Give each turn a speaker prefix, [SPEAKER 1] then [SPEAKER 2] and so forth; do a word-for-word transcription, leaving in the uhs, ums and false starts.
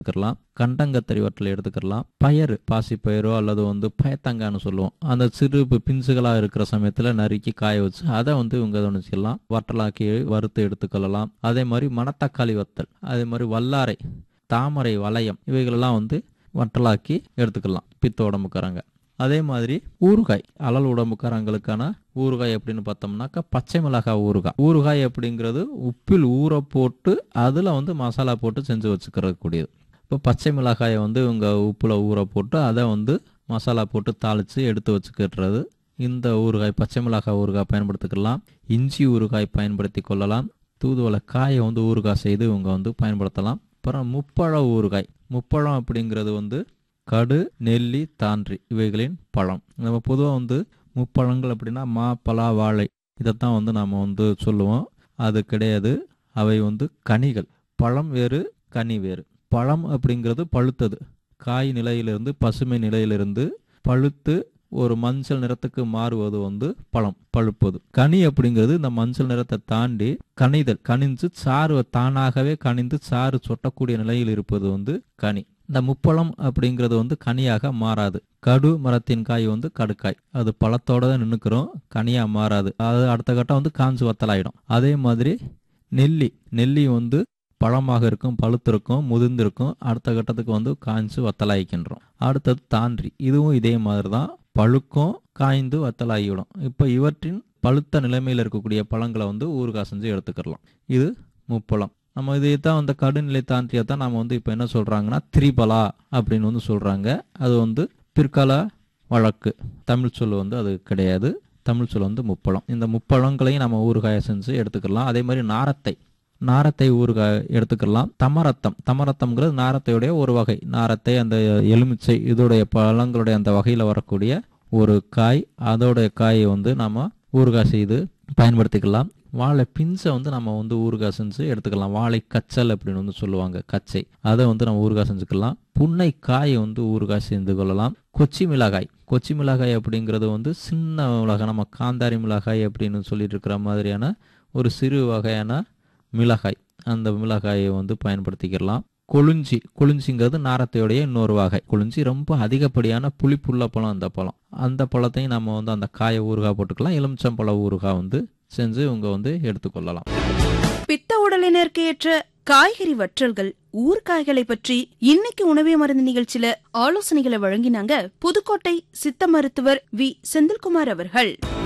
[SPEAKER 1] எடுத்துக்கலாம், கண்டங்கத்திரி வற்றல் எடுத்துக்கலாம், பயறு பாசி பயிரோ அல்லது வந்து பயத்தங்கான்னு சொல்லுவோம், அந்த சிறு பிஞ்சுகளா இருக்கிற சமயத்துல நறுக்கி காய வச்சு அதை வந்து இவங்க வச்சுக்கலாம், வற்றலாக்கி வறுத்து எடுத்துக்கொள்ளலாம். அதே மாதிரி மணத்தக்காளி வத்தல், அதே மாதிரி வல்லாரை, தாமரை வளையம் இவைகளெல்லாம் வந்து வற்றலாக்கி எடுத்துக்கலாம் பித்த உடம்புக்காரங்க. அதே மாதிரி ஊறுகாய், அலல் உடம்புக்காரங்களுக்கான ஊறுகாய் எப்படின்னு பார்த்தோம்னாக்கா பச்சை மிளகாய் ஊறுகாய். ஊறுகாய் அப்படிங்கிறது உப்பில் ஊற போட்டு அதில் வந்து மசாலா போட்டு செஞ்சு வச்சுக்கிறது கூடியது. இப்போ பச்சை மிளகாயை வந்து இவங்க உப்பில் ஊற போட்டு அதை வந்து மசாலா போட்டு தாளித்து எடுத்து வச்சுக்கிறது இந்த ஊறுகாய். பச்சை மிளகாய் ஊறுகாய் பயன்படுத்திக்கலாம், இஞ்சி ஊறுகாய் பயன்படுத்தி கொள்ளலாம், தூதுவளை காயை வந்து ஊறுகாய் செய்து இவங்க வந்து பயன்படுத்தலாம். அப்புறம் முப்பழ ஊறுகாய். முப்பழம் அப்படிங்கிறது வந்து கடு, நெல்லி, தான்றி இவைகளின் பழம். நம்ம பொதுவாக வந்து முப்பழங்கள் அப்படின்னா மா, பலா, வாழை இதைத்தான் வந்து நம்ம வந்து சொல்லுவோம். அது கிடையாது, அவை வந்து கனிகள். பழம் வேறு, கனி வேறு. பழம் அப்படிங்கிறது பழுத்தது, காய் நிலையிலிருந்து பசுமை நிலையிலிருந்து பழுத்து ஒரு மஞ்சள் நிறத்துக்கு மாறுவது வந்து பழம், பழுப்பது. கனி அப்படிங்கிறது இந்த மஞ்சள் நிறத்தை தாண்டி கனிதல், கனிஞ்சு சாறு தானாகவே கனிந்து சாறு சொட்டக்கூடிய நிலையில் இருப்பது வந்து கனி. இந்த முப்பழம் அப்படிங்கிறது வந்து கனியாக மாறாது. கடு மரத்தின் காய் வந்து கடுக்காய், அது பழத்தோட தான் நின்றுக்கிறோம், கனியாக மாறாது. அது அடுத்த கட்டம் வந்து காஞ்சு வத்தலாயிடும். அதே மாதிரி நெல்லி, நெல்லி வந்து பழமாக இருக்கும், பழுத்திருக்கும், முதிர்ந்திருக்கும், அடுத்த கட்டத்துக்கு வந்து காய்ஞ்சு வத்தலாயிக்கின்றோம். அடுத்தது தான்றி, இதுவும் இதே மாதிரி தான், பழுக்கும், காய்ந்து வத்தலாகிவிடும். இப்போ இவற்றின் பழுத்த நிலைமையில் இருக்கக்கூடிய பழங்களை வந்து ஊறுகாய் செஞ்சு எடுத்துக்கலாம். இது முப்பழம். நம்ம இதை தான் அந்த கடுநிலை தாண்டியை தான் நம்ம வந்து இப்போ என்ன சொல்கிறாங்கன்னா திரிபலா அப்படின்னு வந்து சொல்கிறாங்க. அது வந்து பிற்கால வழக்கு, தமிழ் சொல் வந்து அது கிடையாது. தமிழ் சொல் வந்து முப்பழம். இந்த முப்பழங்களையும் நம்ம ஊறுகாயை செஞ்சு எடுத்துக்கலாம். அதே மாதிரி நாரத்தை, நாரத்தை ஊறுகாய் எடுத்துக்கலாம். தமரத்தம், தமரத்தம்ங்கிறது நாரத்தையுடைய ஒரு வகை. நாரத்தை அந்த எலுமிச்சை இதோடைய பழங்களுடைய அந்த வகையில் வரக்கூடிய ஒரு காய், அதோடைய காயை வந்து நம்ம ஊறுகாய் செய்து பயன்படுத்திக்கலாம். வாழை பிஞ்சை வந்து நம்ம வந்து ஊறுகாய் செஞ்சு எடுத்துக்கலாம். வாழை கச்சல் அப்படின்னு வந்து சொல்லுவாங்க, கச்சை, அதை வந்து நம்ம ஊறுகாய் செஞ்சுக்கலாம். புன்னை காயை வந்து ஊறுகாய் செஞ்சு கொள்ளலாம். கொச்சி மிளகாய், கொச்சி மிளகாய் அப்படிங்கிறது வந்து சின்ன மிளகாய், நம்ம காந்தாரி மிளகாய் அப்படின்னு சொல்லிட்டு இருக்கிற மாதிரியான ஒரு சிறு வகையான மிளகாய், அந்த மிளகாயை வந்து பயன்படுத்திக்கலாம். கொழுஞ்சி, கொழுஞ்சிங்கிறது நாரத்தையுடைய இன்னொரு வகை. கொழுஞ்சி ரொம்ப அதிகப்படியான புளிப்புள்ள பழம், அந்த பழம், அந்த பழத்தையும் நம்ம வந்து அந்த காயை ஊறுகாய் போட்டுக்கலாம். எலுமிச்சம்பழ ஊறுகாய் வந்து செஞ்சு இவங்க வந்து எடுத்துக்கொள்ளலாம்.
[SPEAKER 2] பித்த உடலினருக்கு ஏற்ற காய்கறி வற்றல்கள், ஊறுகாய்களை பற்றி இன்னைக்கு உணவே மருந்து நிகழ்ச்சியில ஆலோசனைகளை வழங்கினாங்க புதுக்கோட்டை சித்த மருத்துவர் வி செந்தில்குமார் அவர்கள்.